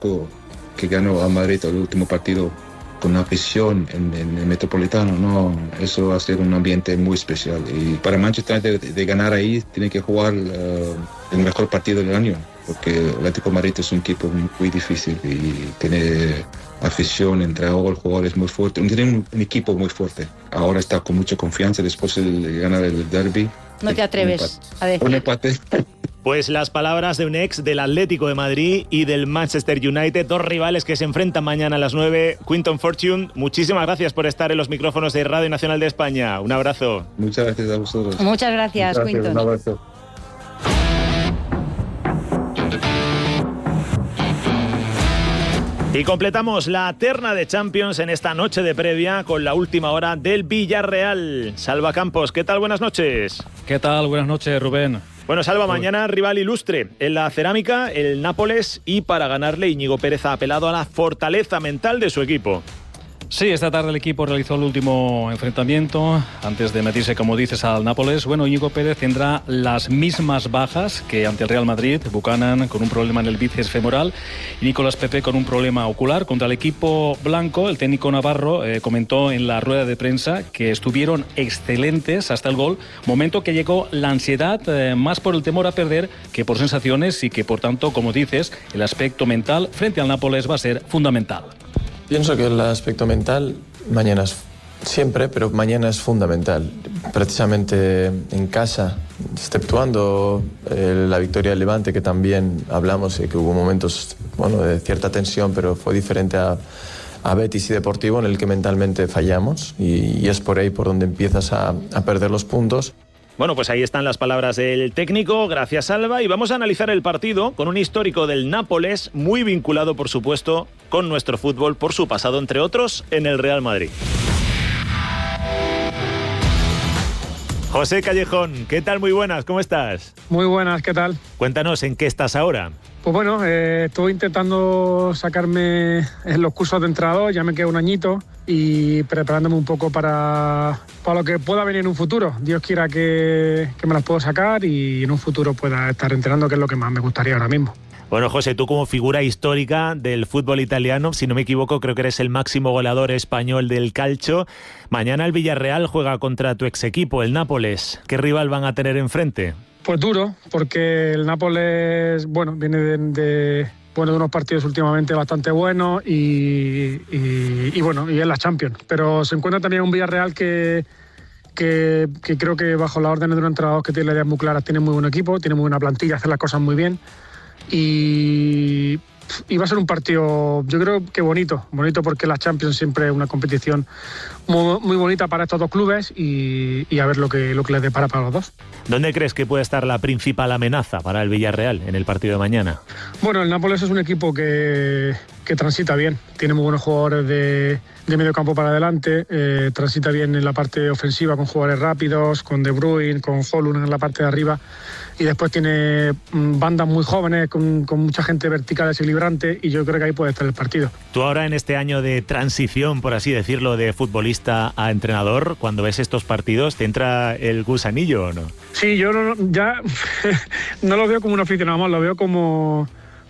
que ganó a Madrid el último partido con una afición en el Metropolitano, ¿no? Eso va a ser un ambiente muy especial. Y para Manchester United de ganar ahí, tiene que jugar el mejor partido del año, porque el Atlético de Madrid es un equipo muy difícil y tiene afición, entrenador, jugadores muy fuertes. Tiene un equipo muy fuerte. Ahora está con mucha confianza después de ganar el derbi. No te atreves a decir. Un empate. Pues las palabras de un ex del Atlético de Madrid y del Manchester United, dos rivales que se enfrentan mañana a las 9. Quinton Fortune, muchísimas gracias por estar en los micrófonos de Radio Nacional de España. Un abrazo. Muchas gracias a vosotros. Muchas gracias, Quinton. Un abrazo. Y completamos la terna de Champions en esta noche de previa con la última hora del Villarreal. Salva Campos, ¿qué tal? Buenas noches. ¿Qué tal? Buenas noches, Rubén. Bueno, Salva, mañana rival ilustre en la cerámica, el Nápoles, y para ganarle Íñigo Pérez ha apelado a la fortaleza mental de su equipo. Sí, esta tarde el equipo realizó el último enfrentamiento antes de medirse, como dices, al Nápoles. Bueno, Íñigo Pérez tendrá las mismas bajas que ante el Real Madrid. Buchanan con un problema en el bíceps femoral y Nicolás Pepe con un problema ocular. Contra el equipo blanco, el técnico navarro comentó en la rueda de prensa que estuvieron excelentes hasta el gol, momento que llegó la ansiedad más por el temor a perder que por sensaciones y que, por tanto, como dices, el aspecto mental frente al Nápoles va a ser fundamental. Pienso que el aspecto mental mañana es siempre, pero mañana es fundamental. Precisamente en casa, exceptuando la victoria del Levante, que también hablamos y que hubo momentos de cierta tensión, pero fue diferente a Betis y Deportivo, en el que mentalmente fallamos y es por ahí por donde empiezas a perder los puntos. Bueno, pues ahí están las palabras del técnico, gracias Alba, y vamos a analizar el partido con un histórico del Nápoles, muy vinculado por supuesto con nuestro fútbol por su pasado, entre otros, en el Real Madrid. José Callejón, ¿qué tal? Muy buenas, ¿cómo estás? Muy buenas, ¿qué tal? Cuéntanos, ¿en qué estás ahora? Pues bueno, estoy intentando sacarme los cursos de entrenador, ya me queda un añito, y preparándome un poco para lo que pueda venir en un futuro. Dios quiera que me las puedo sacar y en un futuro pueda estar entrenando, que es lo que más me gustaría ahora mismo. Bueno, José, tú como figura histórica del fútbol italiano, si no me equivoco, creo que eres el máximo goleador español del calcio. Mañana el Villarreal juega contra tu ex equipo, el Nápoles. ¿Qué rival van a tener enfrente? Pues duro, porque el Nápoles, viene de unos partidos últimamente bastante buenos y es la Champions. Pero se encuentra también un Villarreal que creo que bajo las órdenes de un entrenador que tiene las ideas muy claras, tiene muy buen equipo, tiene muy buena plantilla, hace las cosas muy bien. Y va a ser un partido, yo creo que bonito porque la Champions siempre es una competición muy, muy bonita para estos dos clubes y a ver lo que les depara para los dos. ¿Dónde crees que puede estar la principal amenaza para el Villarreal en el partido de mañana? Bueno, el Nápoles es un equipo que transita bien, tiene muy buenos jugadores de medio campo para adelante, transita bien en la parte ofensiva con jugadores rápidos, con De Bruyne, con Højlund en la parte de arriba, y después tiene bandas muy jóvenes con mucha gente vertical desequilibrante, y yo creo que ahí puede estar el partido. Tú ahora en este año de transición, por así decirlo, de futbolista a entrenador, cuando ves estos partidos, ¿te entra el gusanillo o no? Sí, yo ya no lo veo como un aficionado más, lo veo como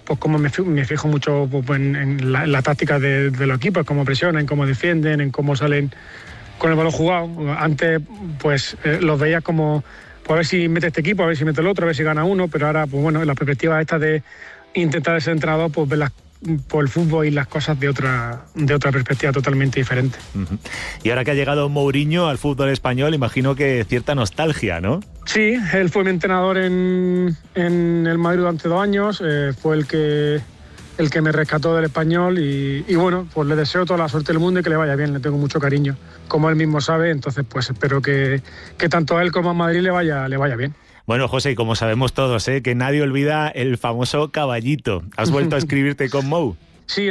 me fijo mucho en la táctica de los equipos, cómo presionan, cómo defienden, en cómo salen con el balón jugado. Antes los veías como a ver si mete este equipo, a ver si mete el otro, a ver si gana uno, pero ahora en la perspectiva esta de intentar ser entrenador, verlas por el fútbol y las cosas de otra perspectiva totalmente diferente. Uh-huh. Y ahora que ha llegado Mourinho al fútbol español, imagino que cierta nostalgia, ¿no? Sí, él fue mi entrenador en el Madrid durante 2 años, fue el que me rescató del Español y pues le deseo toda la suerte del mundo y que le vaya bien, le tengo mucho cariño, como él mismo sabe, entonces pues espero que tanto a él como a Madrid le vaya bien. Bueno, José, y como sabemos todos, que nadie olvida el famoso caballito. ¿Has vuelto a escribirte con Mou? Sí,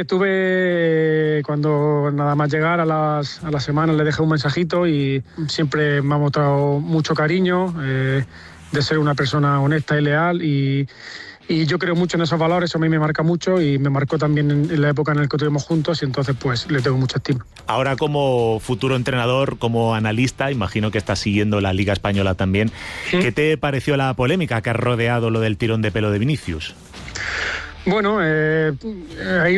estuve cuando nada más llegar a las semanas le dejé un mensajito y siempre me ha mostrado mucho cariño, de ser una persona honesta y leal y yo creo mucho en esos valores, eso a mí me marca mucho y me marcó también en la época en la que estuvimos juntos y entonces pues le tengo mucha estima. Ahora como futuro entrenador, como analista, imagino que estás siguiendo la Liga Española también. ¿Sí? ¿Qué te pareció la polémica que ha rodeado lo del tirón de pelo de Vinicius? Bueno, hay